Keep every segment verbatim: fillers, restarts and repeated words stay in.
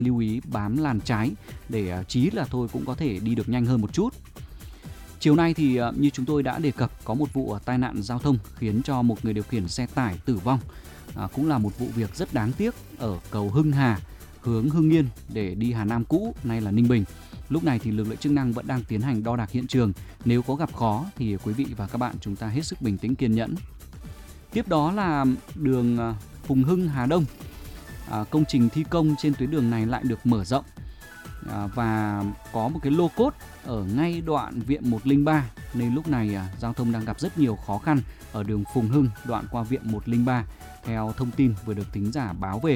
lưu ý bám làn trái để chí là thôi cũng có thể đi được nhanh hơn một chút. Chiều nay thì như chúng tôi đã đề cập, có một vụ tai nạn giao thông khiến cho một người điều khiển xe tải tử vong. À, cũng là một vụ việc rất đáng tiếc ở cầu Hưng Hà, hướng Hưng Yên để đi Hà Nam cũ, nay là Ninh Bình. Lúc này thì lực lượng chức năng vẫn đang tiến hành đo đạc hiện trường. Nếu có gặp khó thì quý vị và các bạn chúng ta hết sức bình tĩnh kiên nhẫn. Tiếp đó là đường Phùng Hưng Hà Đông. À, công trình thi công trên tuyến đường này lại được mở rộng à, và có một cái lô cốt ở ngay đoạn Viện một không ba, nên lúc này à, giao thông đang gặp rất nhiều khó khăn ở đường Phùng Hưng đoạn qua Viện một không ba, theo thông tin vừa được thính giả báo về.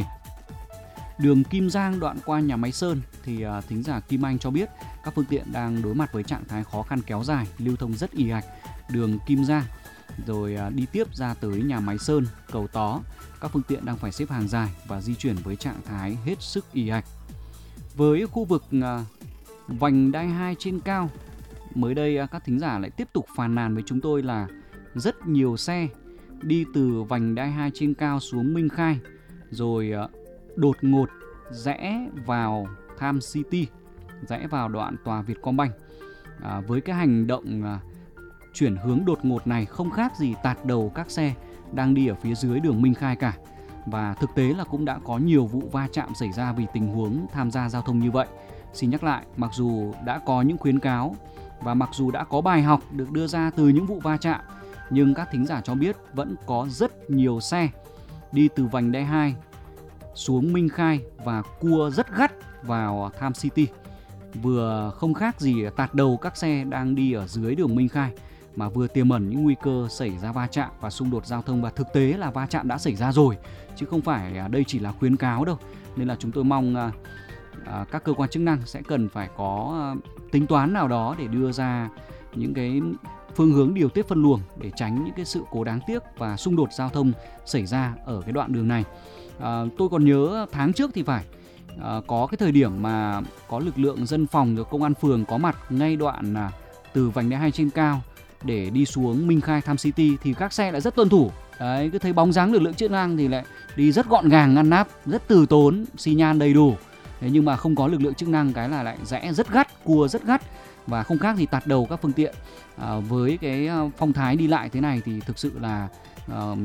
Đường Kim Giang đoạn qua nhà máy Sơn thì à, thính giả Kim Anh cho biết các phương tiện đang đối mặt với trạng thái khó khăn kéo dài, lưu thông rất ì ạch. Đường Kim Giang rồi à, đi tiếp ra tới nhà máy Sơn, cầu Tó, các phương tiện đang phải xếp hàng dài và di chuyển với trạng thái hết sức ì ạch. Với khu vực à, vành đai hai trên cao, mới đây à, các thính giả lại tiếp tục phàn nàn với chúng tôi là rất nhiều xe đi từ vành đai hai trên cao xuống Minh Khai rồi à, đột ngột rẽ vào Tham City, rẽ vào đoạn tòa Vietcombank. À, với cái hành động à, chuyển hướng đột ngột này không khác gì tạt đầu các xe đang đi ở phía dưới đường Minh Khai cả. Và thực tế là cũng đã có nhiều vụ va chạm xảy ra vì tình huống tham gia giao thông như vậy. Xin nhắc lại, mặc dù đã có những khuyến cáo và mặc dù đã có bài học được đưa ra từ những vụ va chạm, nhưng các thính giả cho biết vẫn có rất nhiều xe đi từ vành đai hai xuống Minh Khai và cua rất gắt vào Tham City. Vừa không khác gì tạt đầu các xe đang đi ở dưới đường Minh Khai, mà vừa tiềm ẩn những nguy cơ xảy ra va chạm và xung đột giao thông. Và thực tế là va chạm đã xảy ra rồi, chứ không phải đây chỉ là khuyến cáo đâu. Nên là chúng tôi mong à, à, các cơ quan chức năng sẽ cần phải có à, tính toán nào đó để đưa ra những cái phương hướng điều tiết phân luồng để tránh những cái sự cố đáng tiếc và xung đột giao thông xảy ra ở cái đoạn đường này. À, tôi còn nhớ tháng trước thì phải à, có cái thời điểm mà có lực lượng dân phòng rồi công an phường có mặt ngay đoạn à, từ vành đai hai trên cao để đi xuống Minh Khai Tham City thì các xe lại rất tuân thủ. Đấy, cứ thấy bóng dáng lực lượng chức năng thì lại đi rất gọn gàng, ngăn nắp, rất từ tốn, xi nhan đầy đủ. Thế nhưng mà không có lực lượng chức năng cái là lại rẽ rất gắt, cua rất gắt và không khác gì tạt đầu các phương tiện. À, với cái phong thái đi lại thế này thì thực sự là uh,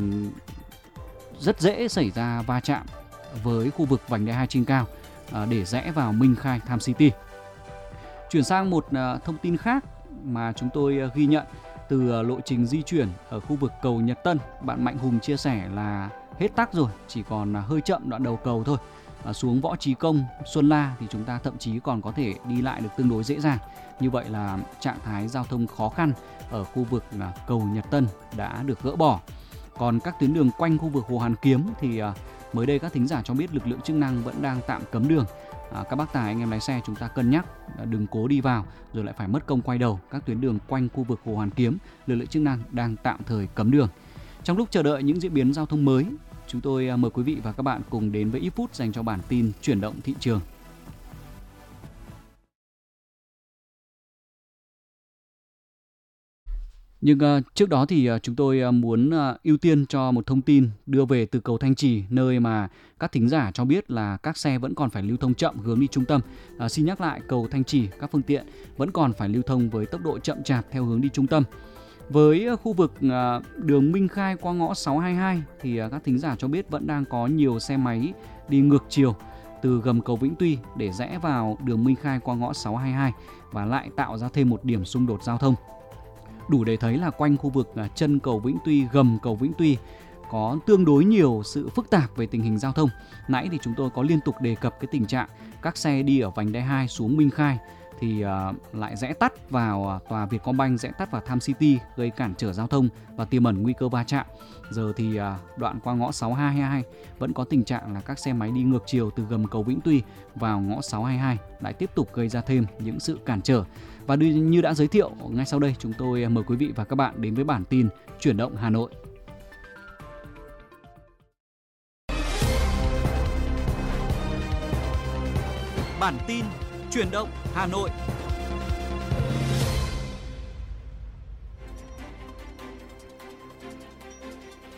rất dễ xảy ra va chạm với khu vực vành đai hai trên cao uh, để rẽ vào Minh Khai Tham City. Chuyển sang một uh, thông tin khác mà chúng tôi uh, ghi nhận từ uh, lộ trình di chuyển ở khu vực cầu Nhật Tân. Bạn Mạnh Hùng chia sẻ là hết tắc rồi, chỉ còn uh, hơi chậm đoạn đầu cầu thôi. À, xuống Võ Trí Công, Xuân La thì chúng ta thậm chí còn có thể đi lại được tương đối dễ dàng. Như vậy là trạng thái giao thông khó khăn ở khu vực à, cầu Nhật Tân đã được gỡ bỏ. Còn các tuyến đường quanh khu vực Hồ Hoàn Kiếm thì à, mới đây các thính giả cho biết lực lượng chức năng vẫn đang tạm cấm đường. À, các bác tài anh em lái xe chúng ta cân nhắc à, đừng cố đi vào rồi lại phải mất công quay đầu. Các tuyến đường quanh khu vực Hồ Hoàn Kiếm lực lượng chức năng đang tạm thời cấm đường. Trong lúc chờ đợi những diễn biến giao thông mới, chúng tôi mời quý vị và các bạn cùng đến với ít phút dành cho bản tin chuyển động thị trường. Nhưng uh, trước đó thì uh, chúng tôi uh, muốn uh, ưu tiên cho một thông tin đưa về từ cầu Thanh Trì, nơi mà các thính giả cho biết là các xe vẫn còn phải lưu thông chậm hướng đi trung tâm. Uh, xin nhắc lại, cầu Thanh Trì các phương tiện vẫn còn phải lưu thông với tốc độ chậm chạp theo hướng đi trung tâm. Với khu vực đường Minh Khai qua ngõ sáu hai hai thì các thính giả cho biết vẫn đang có nhiều xe máy đi ngược chiều từ gầm cầu Vĩnh Tuy để rẽ vào đường Minh Khai qua ngõ sáu hai hai và lại tạo ra thêm một điểm xung đột giao thông. Đủ để thấy là quanh khu vực chân cầu Vĩnh Tuy, gầm cầu Vĩnh Tuy có tương đối nhiều sự phức tạp về tình hình giao thông. Nãy thì chúng tôi có liên tục đề cập cái tình trạng các xe đi ở vành đai hai xuống Minh Khai thì uh, lại rẽ tắt vào uh, tòa Vietcombank, rẽ tắt vào Tham City, gây cản trở giao thông và tiềm ẩn nguy cơ va chạm. Giờ thì uh, đoạn qua ngõ sáu hai hai vẫn có tình trạng là các xe máy đi ngược chiều từ gầm cầu Vĩnh Tuy vào ngõ sáu hai hai lại tiếp tục gây ra thêm những sự cản trở. Và như đã giới thiệu, ngay sau đây chúng tôi mời quý vị và các bạn đến với bản tin chuyển động Hà Nội. Bản tin chuyển động Hà Nội.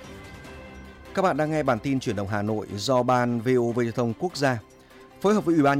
Các bạn đang nghe bản tin chuyển động Hà Nội do Ban vê o vê Giao thông Quốc gia phối hợp với Ủy ban